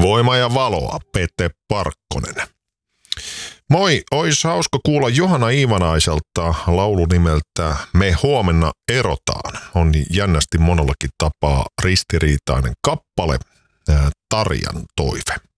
Voimaa ja valoa, Pete Parkkonen. Moi, ois hauska kuulla Johanna Iivanaiselta laulu nimeltä Me huomenna erotaan. On jännästi monellakin tapaa ristiriitainen kappale, Tarjan toive.